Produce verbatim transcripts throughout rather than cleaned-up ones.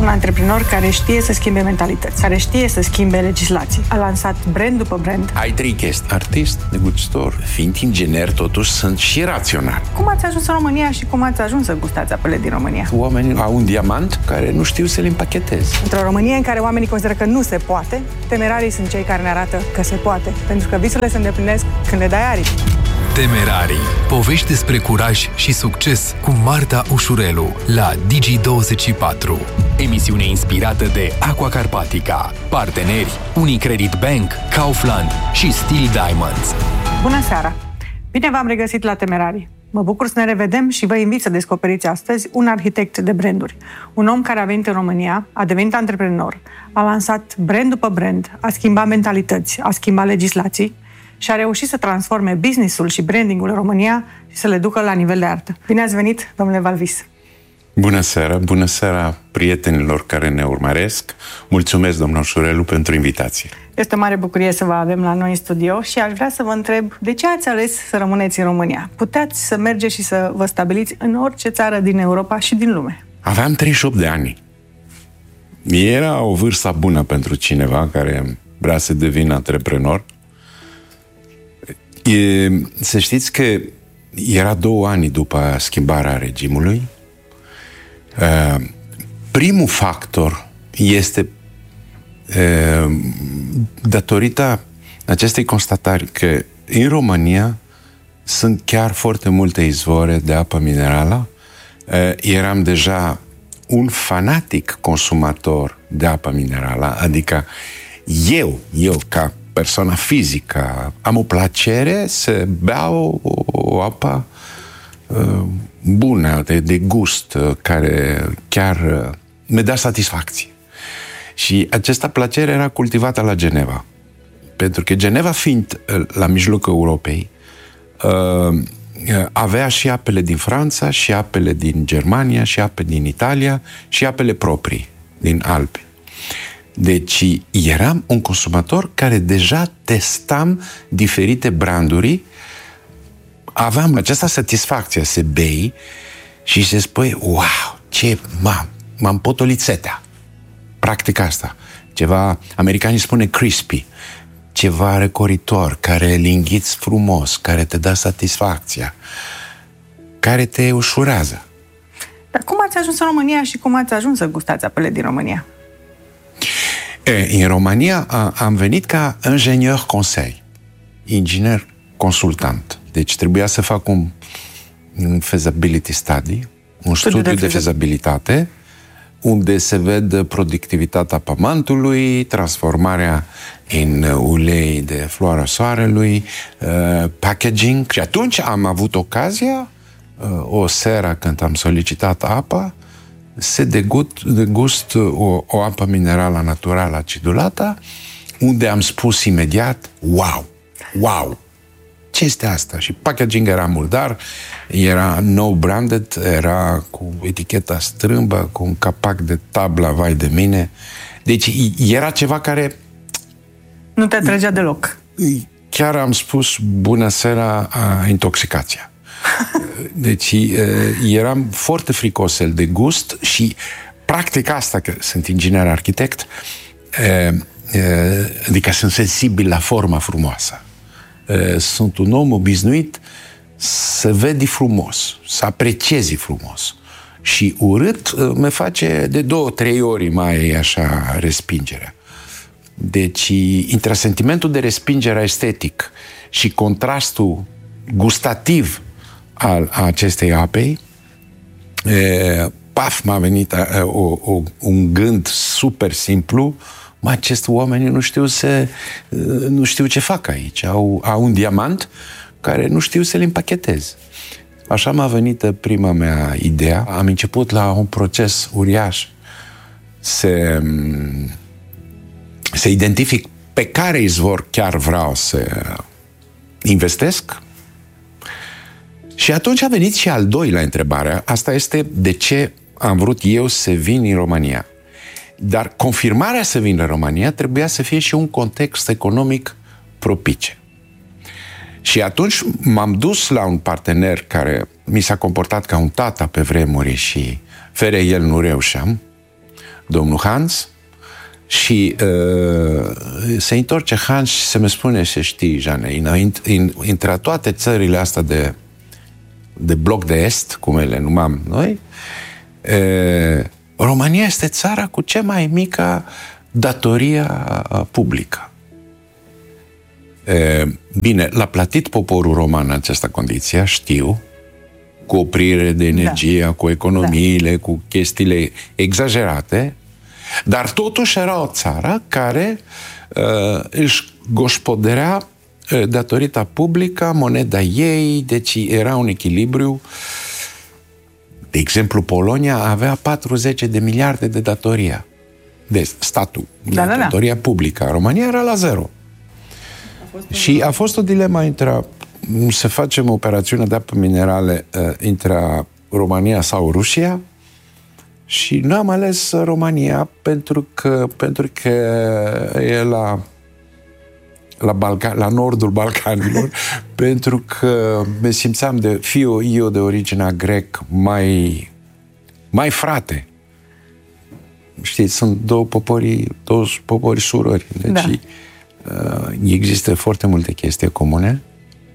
Un antreprenor care știe să schimbe mentalități, care știe să schimbe legislații. A lansat brand după brand. Ai trei chestii. Artist, negustor, fiind inginer, totuși sunt și rațional. Cum ați ajuns în România și cum ați ajuns să gustați apele din România? Oamenii au un diamant care nu știu să-l împacheteze. Într-o Românie în care oamenii consideră că nu se poate, temerarii sunt cei care ne arată că se poate. Pentru că visurile se îndeplinesc când le dai aripi. Temerarii. Povești despre curaj și succes cu Marta Ușurelu la Digi douăzeci și patru. Emisiune inspirată de Aqua Carpatica. Parteneri Unicredit Bank, Kaufland și Steel Diamonds. Bună seara! Bine v-am regăsit la Temerarii. Mă bucur să ne revedem și vă invit să descoperiți astăzi un arhitect de branduri. Un om care a venit în România, a devenit antreprenor, a lansat brand după brand, a schimbat mentalități, a schimbat legislații și a reușit să transforme business-ul și branding-ul în România și să le ducă la nivel de artă. Bine ați venit, domnule Valvis! Bună seara, bună seara prietenilor care ne urmăresc. Mulțumesc, domnul Șurelu, pentru invitație. Este o mare bucurie să vă avem la noi în studio și aș vrea să vă întreb de ce ați ales să rămâneți în România? Puteți să mergeți și să vă stabiliți în orice țară din Europa și din lume. Aveam treizeci și opt de ani. Era o vârstă bună pentru cineva care vrea să devină antreprenor. E, să știți că era două ani după schimbarea regimului. Uh, primul factor este uh, datorită acestei constatări că în România sunt chiar foarte multe izvore de apă minerală. Uh, eram deja un fanatic consumator de apă minerală, adică eu, eu ca persoană fizică, am o plăcere să beau o, o apă uh, bună, de, de gust, uh, care chiar uh, mi dă satisfacție. Și această plăcere era cultivată la Geneva. Pentru că Geneva, fiind uh, la mijlocul Europei, uh, uh, avea și apele din Franța, și apele din Germania, și ape din Italia, și apele proprii din Alpi. Deci eram un consumator care deja testam diferite branduri, aveam această satisfacție să bei și să spui, wow, ce, m-am, m-am potolit setea. Practic asta. Ceva, americanii spune crispy, ceva răcoritor, care îl înghiți frumos, care te dă satisfacția, care te ușurează. Dar cum ați ajuns în România și cum ați ajuns să gustați apele din România? E, în România a, am venit ca inginer conseil, inginer consultant. Deci trebuia să fac un, un feasibility study, un studiu, studiu de, de fezabilitate, unde se vede productivitatea pământului, transformarea în ulei de floarea soarelui, uh, packaging. Și atunci am avut ocazia, uh, o seară când am solicitat apa, se degust, degust o, o apă minerală naturală acidulată, unde am spus imediat, wow, wow, ce este asta? Și packaging era murdar, era nou branded, era cu eticheta strâmbă, cu un capac de tablă, vai de mine. Deci era ceva care... Nu te atrăgea deloc. Chiar am spus, bună seara, intoxicația. Deci eram foarte fricosel de gust și practic asta, că sunt inginer arhitect, adică sunt sensibil la forma frumoasă. Sunt un om obișnuit să vede frumos, să apreciezi frumos. Și urât mă face de două, trei ori mai așa respingerea. Deci între sentimentul de respingere estetic și contrastul gustativ al acestei apei, e, paf, m-a venit a, o, o, un gând super simplu, mă, acest oameni nu știu să, nu știu ce fac aici, au, au un diamant care nu știu să-l împachetez. Așa m-a venit prima mea idee. Am început la un proces uriaș să, să identific pe care izvor chiar vreau să investesc. Și atunci a venit și al doilea întrebare. Asta este de ce am vrut eu să vin în România. Dar confirmarea să vin în România trebuia să fie și un context economic propice. Și atunci m-am dus la un partener care mi s-a comportat ca un tata pe vremuri și fără el nu reușeam. domnul Hans, și uh, se întorce Hans și se mi spune, să știi, Jane, între toate țările astea de, de bloc de est, cum le numam noi, uh, România este țara cu cea mai mică datoria publică. Uh, bine, l-a plătit poporul roman în această condiție, știu, cu oprire de energie, da. Cu economiile, da. Cu chestiile exagerate, dar totuși era o țară care uh, își gospodărea uh, datorita publică, moneda ei, deci era un echilibru. De exemplu, Polonia avea patruzeci de miliarde de datoria. De statul, da, de datoria da, da. publică. România era la zero. A și a fost o dilemă între să facem operațiune de apă minerale uh, între România sau Rusia. Și noi am ales România pentru că, pentru că e la, la, Balcan, la nordul Balcanilor, pentru că me simțeam de fiu eu de origine grec mai, mai frate. Știți, sunt două popori, două popori surori. Deci da. uh, există foarte multe chestii comune.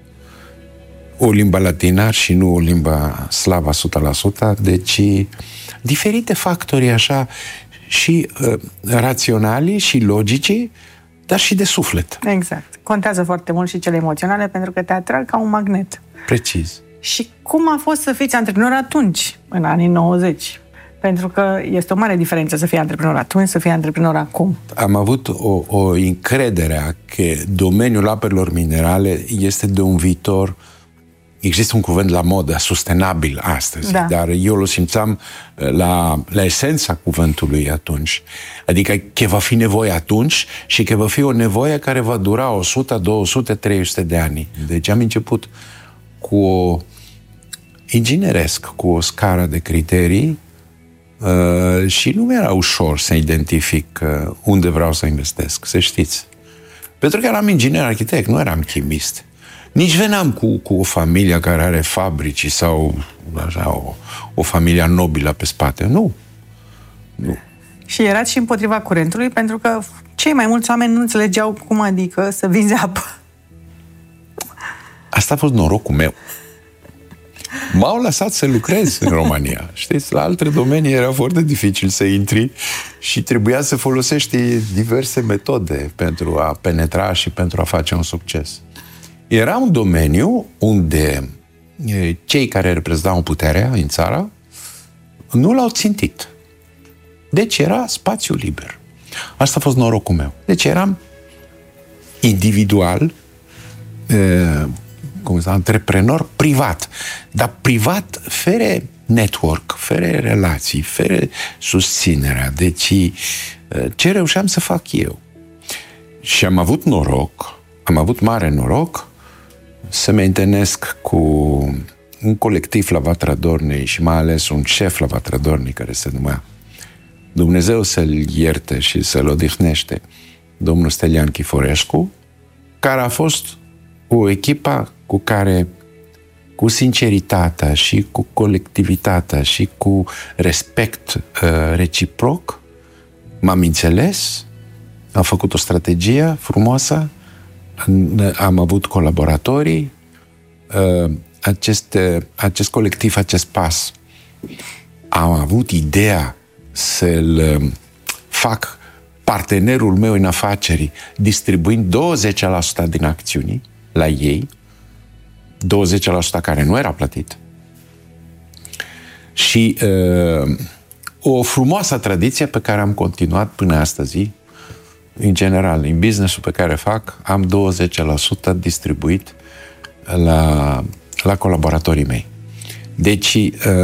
O limba latină și nu o limba slavă o sută la sută, deci diferite factori așa și uh, raționali și logici, dar și de suflet. Exact. Contează foarte mult și cele emoționale pentru că te atrag ca un magnet. Precis. Și cum a fost să fiți antreprenor atunci, în anii nouăzeci? Pentru că este o mare diferență să fii antreprenor atunci, să fii antreprenor acum. Am avut o, o încredere că domeniul apelor minerale este de un viitor. Există un cuvânt la modă, sustenabil astăzi, da. Dar eu îl simțeam la, la esența cuvântului atunci. Adică că va fi nevoie atunci și că va fi o nevoie care va dura o sută, două sute, trei sute de ani. Deci am început cu o ingineresc, cu o scară de criterii uh, și nu mi-era ușor să identific uh, unde vreau să investesc, să știți. Pentru că eram inginer arhitect, nu eram chimist. Nici veneam cu, cu o familie care are fabrici sau așa, o, o familie nobilă pe spate. Nu. nu. Și erați și împotriva curentului, pentru că cei mai mulți oameni nu înțelegeau cum adică să vinzi apă. Asta a fost norocul meu. M-au lăsat să lucrez în România. Știți, la alte domenii era foarte dificil să intri și trebuia să folosești diverse metode pentru a penetra și pentru a face un succes. Era un domeniu unde cei care reprezentau puterea în țară nu l-au țintit. Deci era spațiu liber. Asta a fost norocul meu. Deci eram individual, cum să antreprenor privat. Dar privat fără network, fără relații, fără susținerea. Deci ce reușeam să fac eu? Și am avut noroc, am avut mare noroc să mă întâlnesc cu un colectiv la Vatra Dornei și mai ales un șef la Vatra Dornei care se numea, Dumnezeu să-l ierte și să-l odihnește, domnul Stelian Chiforescu, care a fost o echipă cu care, cu sinceritatea și cu colectivitatea și cu respect uh, reciproc, m-am înțeles, am făcut o strategie frumoasă, am avut colaboratorii, acest, acest colectiv, acest pas. Am avut ideea să-l fac partenerul meu în afaceri, distribuind douăzeci la sută din acțiuni la ei, douăzeci la sută care nu era plătit. Și uh, o frumoasă tradiție pe care am continuat până astăzi. În general, în business-ul pe care fac, am douăzeci la sută distribuit la, la colaboratorii mei. Deci,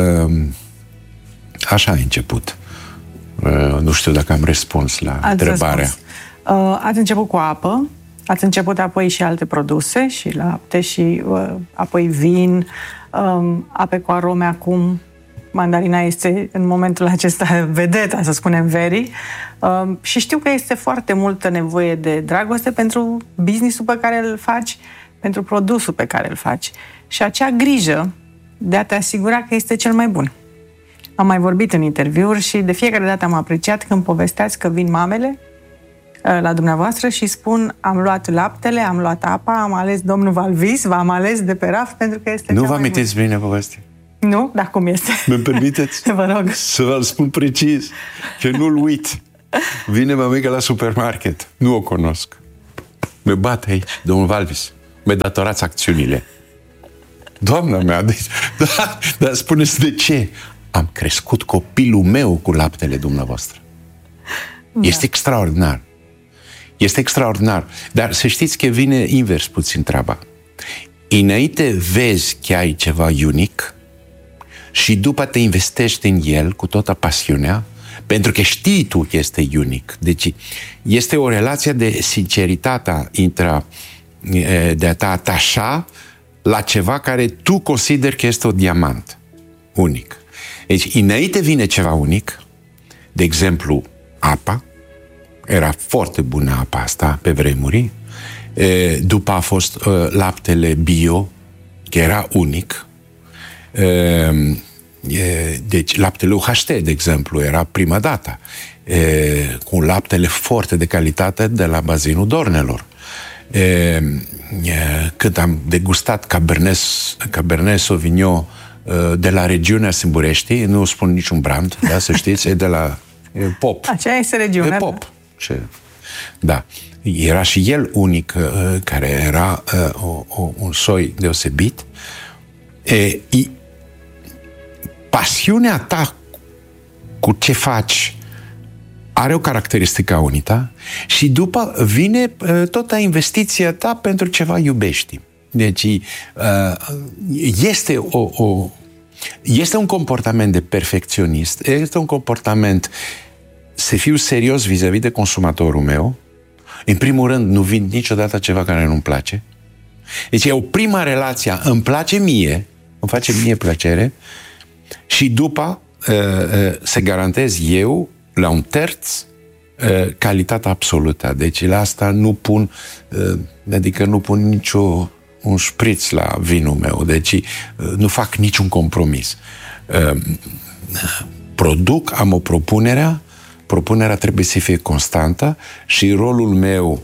așa a început. Nu știu dacă am răspuns la ați întrebarea. Răspuns. Ați început cu apă, ați început apoi și alte produse, și lapte, și apoi vin, ape cu arome acum. Mandarina este în momentul acesta vedeta, să spunem, verii. Uh, și știu că este foarte multă nevoie de dragoste pentru business-ul pe care îl faci, pentru produsul pe care îl faci. Și acea grijă de a te asigura că este cel mai bun. Am mai vorbit în interviuri și de fiecare dată am apreciat când povesteați că vin mamele la dumneavoastră și spun: am luat laptele, am luat apa, am ales domnul Valvis, v-am ales de pe raft pentru că este. Nu vă amintiți bine povestea? Nu? Dar cum este? Mă permiteți? Vă rog. Să vă spun precis, că nu-l uit. Vine mămica la supermarket, nu o cunosc. Mă bate aici, domnul Valvis, mi-a datorați acțiunile. Doamna mea, deci, da, dar spuneți de ce? Am crescut copilul meu cu laptele dumneavoastră. Da. Este extraordinar. Este extraordinar. Dar să știți că vine invers puțin treaba. Înainte vezi că ai ceva unic și după te investești în el cu toată pasiunea, pentru că știi tu că este unic. Deci este o relație de sinceritate intra, de a te atașa la ceva care tu consideri că este un diamant unic. Deci înainte vine ceva unic, de exemplu apa, era foarte bună apa asta pe vremuri, după a fost laptele bio, că era unic, deci laptele U H T, de exemplu, era prima dată, cu laptele foarte de calitate de la bazinul Dornelor. Când am degustat Cabernet, Cabernet Sauvignon de la regiunea Sâmbureștii, nu spun niciun brand, da, să știți, e de la e Pop. Aceea este regiunea. E Pop. Ce? Da. Era și el unic, care era o, o, un soi deosebit. E, e, pasiunea ta cu ce faci are o caracteristică unită și după vine toată investiția ta pentru ceva iubești. Deci este o, o este un comportament de perfecționist, este un comportament să fiu serios vis-a-vis de consumatorul meu. În primul rând, nu vin niciodată ceva care nu-mi place. Deci e o prima relație, îmi place mie, îmi face mie plăcere și după să garantez eu la un terț calitatea absolută. Deci la asta nu pun, adică nu pun nicio un șpriț la vinul meu, deci nu fac niciun compromis. Produc, am o propunere, propunerea trebuie să fie constantă și rolul meu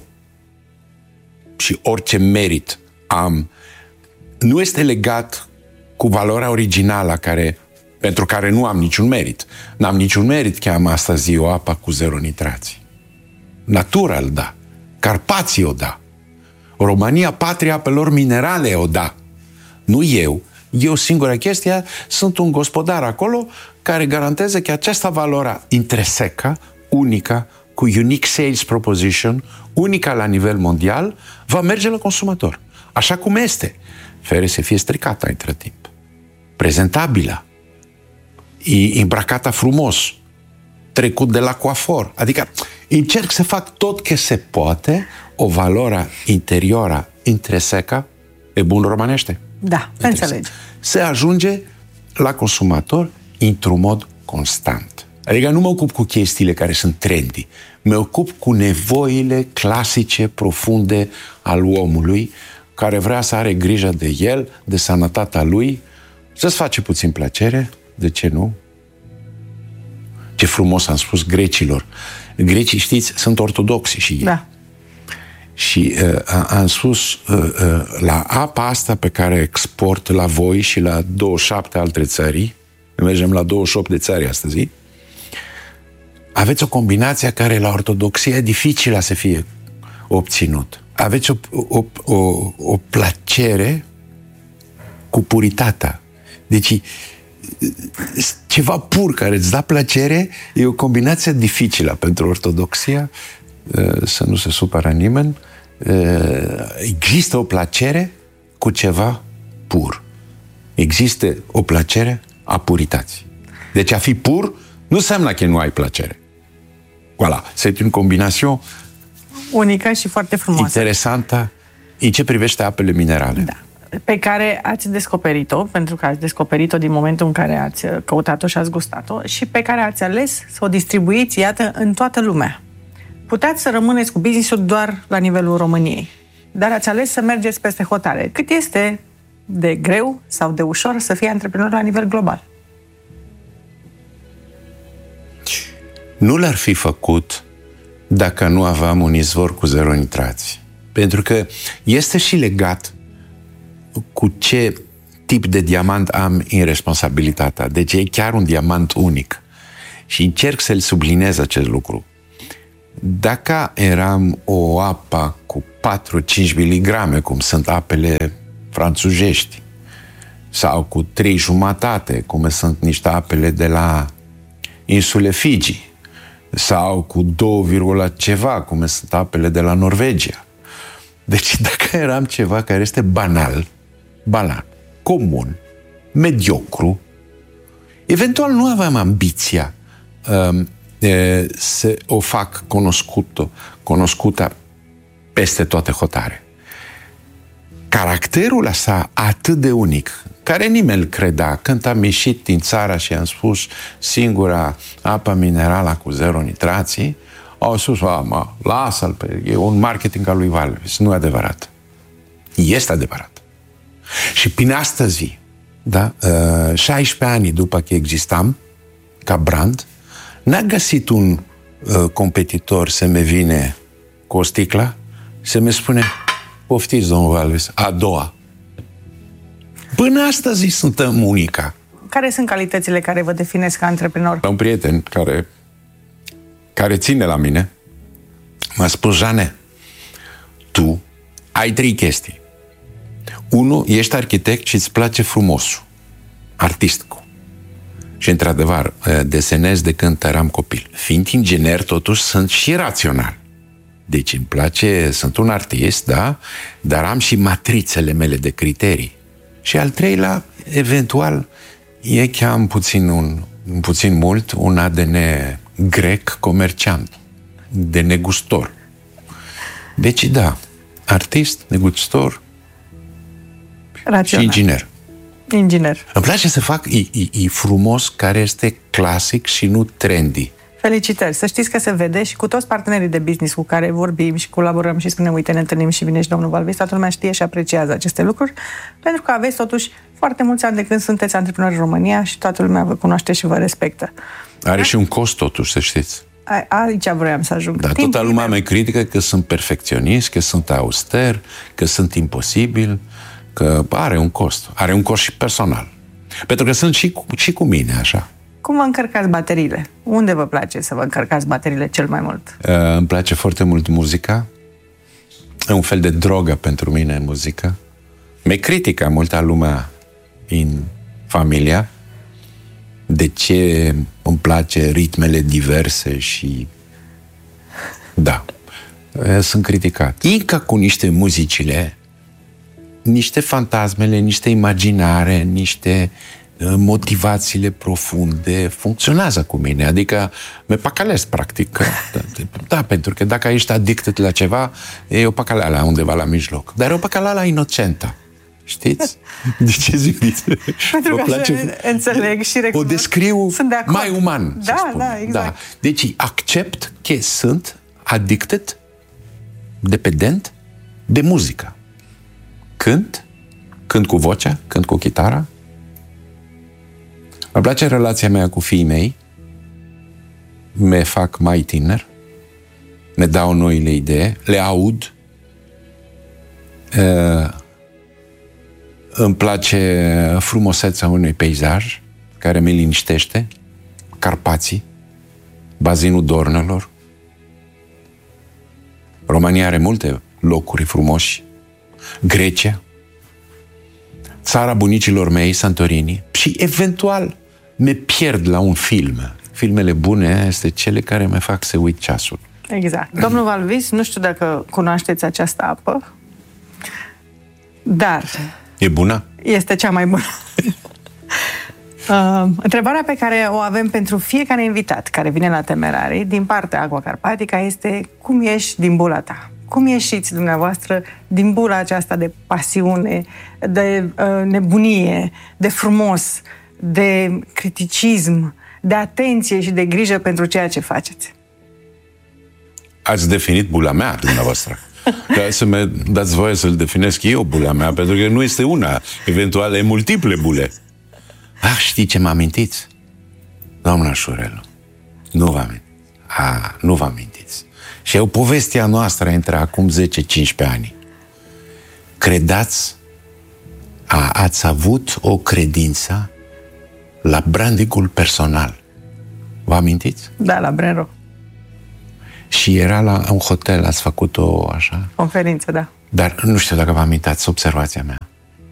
și orice merit am nu este legat cu valoarea originală care, pentru care nu am niciun merit. N-am niciun merit că am astăzi o apă cu zero nitrați. Natura îl da. Carpații o da. România, patria apelor minerale o da. Nu eu. Eu, singura chestie, sunt un gospodar acolo care garantează că această valoare intrinsecă, unică, cu unique sales proposition, unică la nivel mondial, va merge la consumator. Așa cum este. Fără să fie stricată între timp. Prezentabilă. Îmbrăcată frumos. Trecut de la coafor. Adică încerc să fac tot ce se poate o valoare interioară intrinsecă, e bun românește. Da, înțelegi. Se ajunge la consumator într-un mod constant. Adică nu mă ocup cu chestiile care sunt trendy. Mă ocup cu nevoile clasice, profunde al omului, care vrea să are grijă de el, de sănătatea lui, să-ți face puțin plăcere, de ce nu? Ce frumos am spus grecilor. Grecii, știți, sunt ortodoxi și ei. Da. Și uh, am spus uh, uh, la apa asta pe care export la voi și la douăzeci și șapte alte țări, mergem la douăzeci și opt de țări astăzi, aveți o combinație care la ortodoxie e dificilă să fie obținut. Aveți o, o, o, o plăcere cu puritatea. Deci ceva pur care îți da plăcere e o combinație dificilă pentru ortodoxia, să nu se supără nimeni. Există o plăcere cu ceva pur. Există o plăcere a purității. Deci a fi pur nu înseamnă că nu ai plăcere. Voilà, este o combinație unică și foarte frumoasă. Interesantă în ce privește apele minerale. Da. Pe care ați descoperit-o, pentru că ați descoperit-o din momentul în care ați căutat-o și ați gustat-o și pe care ați ales să o distribuiți, iată, în toată lumea. Puteați să rămâneți cu business-ul doar la nivelul României, dar ați ales să mergeți peste hotare. Cât este de greu sau de ușor să fii antreprenor la nivel global? nu l-ar fi făcut dacă nu aveam un izvor cu zero nitrați. Pentru că este și legat cu ce tip de diamant am în responsabilitatea. Deci e chiar un diamant unic. Și încerc să-l subliniez acest lucru. Dacă eram o apă cu patru-cinci miligrame, cum sunt apele franțuzești, sau cu trei jumătate, cum sunt niște apele de la insule Fiji, sau cu doi, ceva, cum sunt apele de la Norvegia. Deci dacă eram ceva care este banal, banal, comun, mediocru, eventual nu aveam ambiția uh, uh, să o fac cunoscută, cunoscută peste toate hotare. Caracterul ăsta atât de unic, care nimeni îl credea, când am ieșit din țara și am spus singura apă minerală cu zero nitrații, au spus, mă, lasă-l, e un marketing al lui Valvis. Nu e adevărat. Este adevărat. Și până astăzi, da, șaisprezece ani după că existam ca brand, n-a găsit un uh, competitor să mi vine cu o sticlă să mi spune, poftiți, domnul Valvis, a doua. Până astăzi suntem unica. Care sunt calitățile care vă definesc ca antreprenor? Un prieten care, care ține la mine m-a spus, Jane, tu ai trei chestii. Unu, ești arhitect și îți place frumosul, artisticul. Și, într-adevăr, desenez de când eram copil. Fiind inginer, totuși, sunt și rațional. Deci îmi place, sunt un artist, da? Dar am și matrițele mele de criterii. Și al treilea, eventual, e că am puțin, un, puțin mult un A D N grec comerciant, de negustor. Deci, da, artist, negustor rațional. Și inginer. Inginer. Îmi place să fac, e, e, e frumos, care este clasic și nu trendy. Felicitări! Să știți că se vede și cu toți partenerii de business cu care vorbim și colaborăm și spunem, uite, ne întâlnim și vine și domnul Valvis, toată lumea știe și apreciază aceste lucruri, pentru că aveți totuși foarte mulți ani de când sunteți antreprenori în România și toată lumea vă cunoaște și vă respectă. Are da? Și un cost totuși, să știți. A, aici vreau să ajung. Dar toată lumea mă critică că sunt perfecționist, că sunt auster, că sunt imposibil, că are un cost. Are un cost și personal. Pentru că sunt și cu, și cu mine, așa. Cum vă încărcați bateriile? Unde vă place să vă încărcați bateriile cel mai mult? Uh, îmi place foarte mult muzica. E un fel de drogă pentru mine, muzica. Mi critică multă lumea în familia de ce îmi place ritmele diverse și... Da. Sunt criticat. Încă cu niște muzicile, niște fantasmele, niște imaginare, niște motivațiile profunde funcționează cu mine. Adică me pacalesc, practic. Da, pentru că dacă ești addicted la ceva, e o pacaleală undeva la mijloc. Dar e o pacaleală inocentă. Știți? De ce ziceți? Pentru că place... înțeleg și recunosc. O descriu mai uman, da, da, exact. Da. Deci accept că sunt addicted, dependent de muzică. Cânt, cânt cu vocea, cânt cu chitara. Îmi place relația mea cu fiii mei, me fac mai tiner, ne dau noile idei, le aud, uh, îmi place frumusețea unui peisaj care mi liniștește, Carpații, bazinul Dornelor. România are multe locuri frumoși, Grecia, țara bunicilor mei, Santorini, și eventual me pierd la un film. Filmele bune este cele care me fac să uit ceasul. Exact. Domnul Valvis, nu știu dacă cunoașteți această apă, dar... E bună? Este cea mai bună. uh, întrebarea pe care o avem pentru fiecare invitat care vine la Temerarii, din partea Aqua Carpatica, este cum ieși din bula ta? Cum ieșiți dumneavoastră din bula aceasta de pasiune, de uh, nebunie, de frumos, de criticism, de atenție și de grijă pentru ceea ce faceți? Ați definit bula mea, dumneavoastră. Ca să mă dați voie să-l definesc eu, bula mea, pentru că nu este una, eventual e multiple bule. Ah, știi ce mă amintiți? Doamna Șurelu, nu vă amintiți. A, nu vă amintiți. Și e o poveste a noastră între acum zece cincisprezece ani. Credați, a, ați avut o credință la brandingul personal. Vă amintiți? Da, la Brenro. Și era la un hotel, ați făcut-o așa? Conferință, da. Dar nu știu dacă vă amintați observația mea.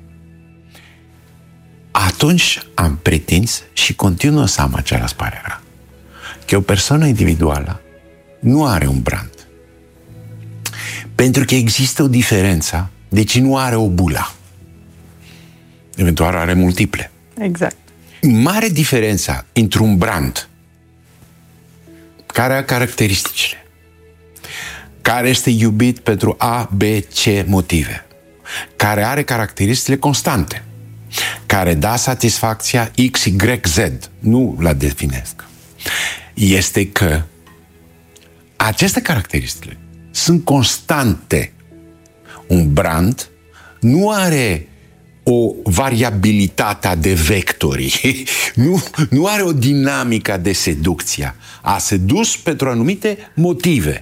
Atunci am pretins și continuă să am aceeași părere că o persoană individuală nu are un brand. Pentru că există o diferență, deci nu are o bulă. Eventual are multiple. Exact. Mare diferența între un brand care are caracteristicile, care este iubit pentru A, B, C motive, care are caracteristicile constante, care da satisfacția X, Y, Z, nu la definesc, este că aceste caracteristici sunt constante. Un brand nu are o variabilitate de vectori, nu, nu are o dinamică de seducție. A sedus pentru anumite motive.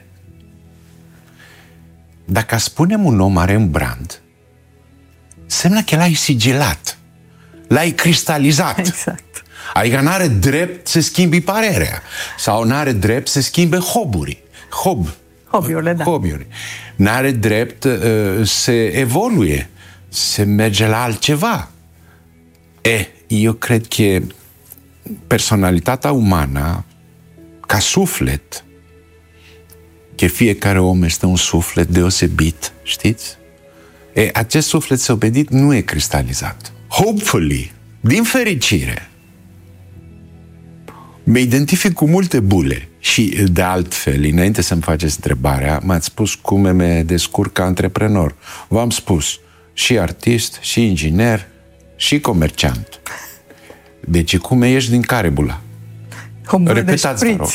Dacă spunem un om are un brand, înseamnă că l-ai sigilat, l-ai cristalizat. Exact. Adică n-are drept să schimbi părerea sau n-are drept să schimbe hoburi. Hob. Hobby-urile, da. Hobby-uri. N-are drept uh, să evolue, să merge la altceva. E, eu cred că personalitatea umană, ca suflet, că fiecare om este un suflet deosebit, știți? E, acest suflet deosebit nu e cristalizat. Hopefully, din fericire, mă identific cu multe bule și, de altfel, înainte să-mi faceți întrebarea, m-ați spus cum me descurc ca antreprenor. V-am spus, și artist, și inginer, și comerciant. Deci, cum ești din care bula? Repetați, vă rog.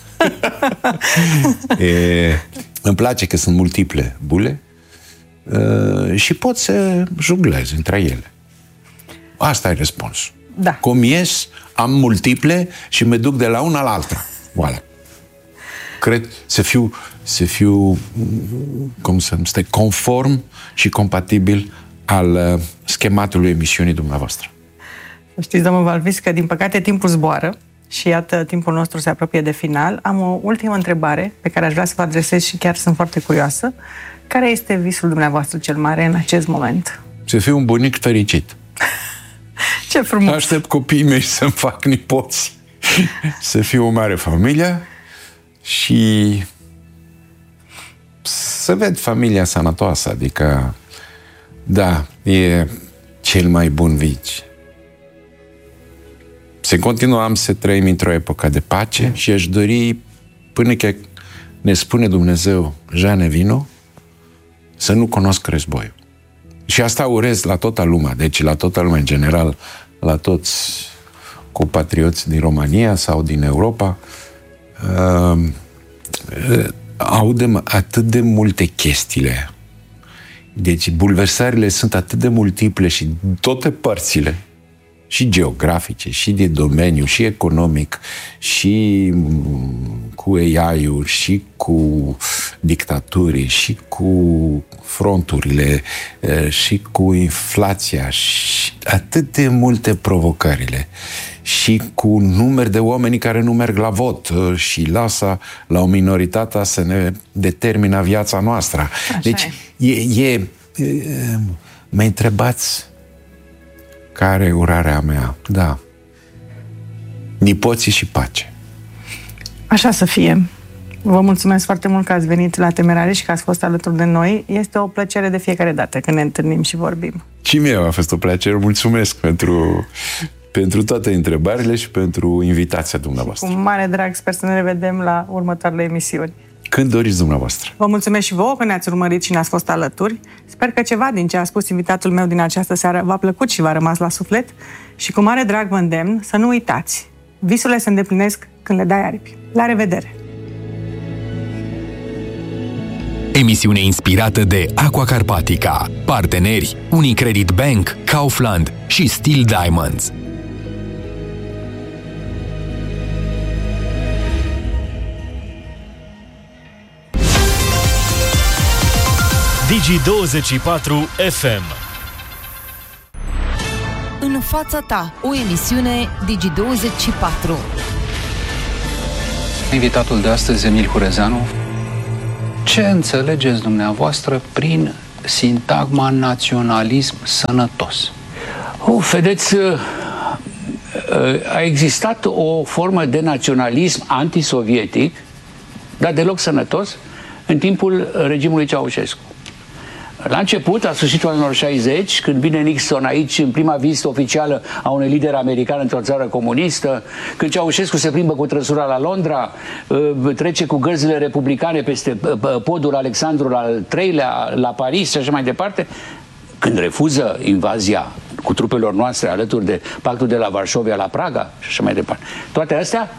e, îmi place că sunt multiple bule uh, și pot să juglez între ele. Asta e răspunsul. Da. Cum ies, am multiple și mă duc de la una la alta. Voilà. Cred să fiu, să fiu cum să este conform și compatibil al uh, schematului emisiunii dumneavoastră. Știți, domnul Valvis, că din păcate timpul zboară și iată, timpul nostru se apropie de final. Am o ultimă întrebare pe care aș vrea să vă adresez și chiar sunt foarte curioasă. Care este visul dumneavoastră cel mare în acest moment? Să fiu un bunic fericit. Ce frumos! Aștept copiii mei să-mi fac nipoți. Să fiu o mare familie și să ved familia sănătoasă. Adică, da, e cel mai bun vici. Să continuăm să trăim într-o epocă de pace și aș dori, până că ne spune Dumnezeu, Jane vino, să nu cunosc războiul. Și asta urez la toată lumea, deci la toată lumea în general, la toți compatrioți din România sau din Europa. Uh, audem atât de multe chestiile. Deci bulversările sunt atât de multiple și toate părțile, și geografice, și de domeniu, și economic, și cu A I-uri, și cu dictaturii, și cu fronturile, și cu inflația, și atât de multe provocările, și cu număr de oameni care nu merg la vot și lasă la o minoritate să ne determină viața noastră. Așa deci, e, e, e, mă întrebați care e urarea mea? Da. Nipoții și pace. Așa să fie. Vă mulțumesc foarte mult că ați venit la Temerari și că ați fost alături de noi. Este o plăcere de fiecare dată când ne întâlnim și vorbim. Și mie a fost o plăcere. Mulțumesc pentru, pentru toate întrebările și pentru invitația dumneavoastră. Cu mare drag, sper să ne revedem la următoarele emisiuni. Când doriți dumneavoastră. Vă mulțumesc și vouă că ne-ați urmărit și ne-ați fost alături. Sper că ceva din ce a spus invitatul meu din această seară v-a plăcut și v-a rămas la suflet și cu mare drag vă îndemn să nu uitați. Visurile se îndeplinesc când le dai aripi. La revedere! Emisiune inspirată de Aqua Carpatica. Parteneri Unicredit Bank, Kaufland și Steel Diamonds. Digi douăzeci și patru F M. În fața ta, o emisiune Digi douăzeci și patru. Invitatul de astăzi, Emil Hurezeanu. Ce înțelegeți dumneavoastră prin sintagma naționalism sănătos? Oh, vedeți, a existat o formă de naționalism antisovietic, dar deloc sănătos, în timpul regimului Ceaușescu. La început, la sfârșitul anilor șaizeci, când vine Nixon aici în prima vizită oficială a unui lider american într-o țară comunistă, când Ceaușescu se plimbă cu trăsura la Londra, trece cu gărzile republicane peste podul Alexandru al treilea la Paris și așa mai departe, când refuză invazia cu trupelor noastre alături de pactul de la Varșovia la Praga și așa mai departe. Toate astea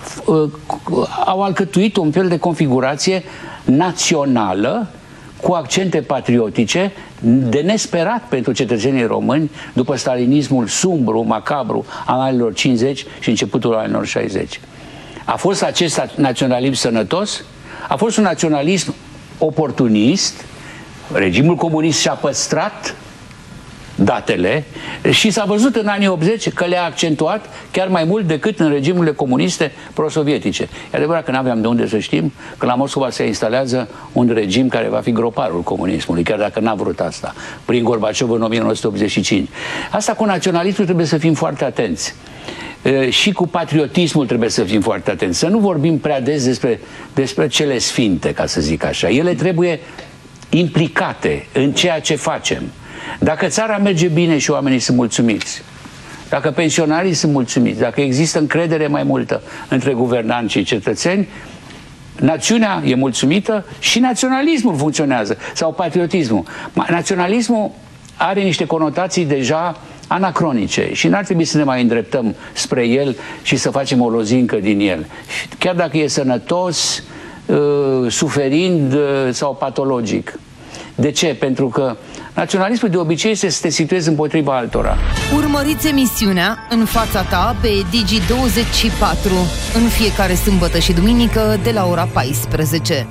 au alcătuit un fel de configurație națională cu accente patriotice de nesperat pentru cetățenii români după stalinismul sumbru, macabru al anilor cincizeci și începutul anilor șaizeci. A fost acest naționalism sănătos? A fost un naționalism oportunist. Regimul comunist și-a păstrat datele și s-a văzut în anii optzeci că le-a accentuat chiar mai mult decât în regimurile comuniste pro-sovietice. E adevărat că n-aveam de unde să știm că la Moscova se instalează un regim care va fi groparul comunismului, chiar dacă n-a vrut asta, prin Gorbaciov în o mie nouă sute optzeci și cinci. Asta cu naționalismul trebuie să fim foarte atenți. E, și cu patriotismul trebuie să fim foarte atenți. Să nu vorbim prea des despre, despre cele sfinte, ca să zic așa. Ele trebuie implicate în ceea ce facem. Dacă țara merge bine și oamenii sunt mulțumiți, dacă pensionarii sunt mulțumiți, dacă există încredere mai multă între guvernanți și cetățeni, națiunea e mulțumită și naționalismul funcționează, sau patriotismul. Naționalismul are niște conotații deja anacronice și n-ar trebui să ne mai îndreptăm spre el și să facem o lozincă din el. Chiar dacă e sănătos, suferind sau patologic. De ce? Pentru că naționalismul de obicei este să te situezi împotriva altora. Urmăriți emisiunea În fața ta pe Digi douăzeci și patru în fiecare sâmbătă și duminică de la ora paisprezece.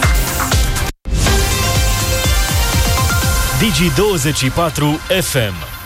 Digi douăzeci și patru F M.